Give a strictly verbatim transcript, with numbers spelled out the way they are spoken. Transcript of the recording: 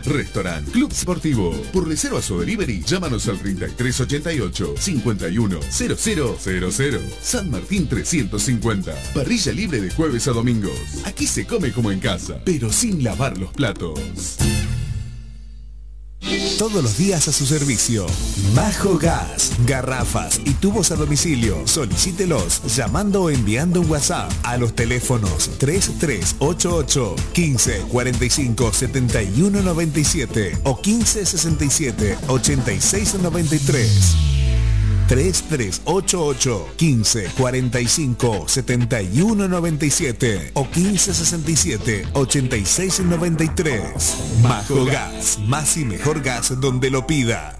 Restaurant Club Sportivo. Por reservas o delivery, llámanos al treinta y tres ochenta y ocho, cincuenta y uno, cero cero cero cero. San Martín trescientos cincuenta. Parrilla libre de jueves a domingos. Aquí se come como en casa, pero sin lavar los platos. Todos los días a su servicio. Majo Gas. Garrafas y tubos a domicilio. Solicítelos llamando o enviando un WhatsApp a los teléfonos tres tres ocho ocho, quince cuarenta y cinco, setenta y uno noventa y siete o quince sesenta y siete, ochenta y seis noventa y tres. tres tres ocho ocho, quince cuarenta y cinco, setenta y uno noventa y siete o quince sesenta y siete, ochenta y seis noventa y tres. Majo Gas, más y mejor gas donde lo pida.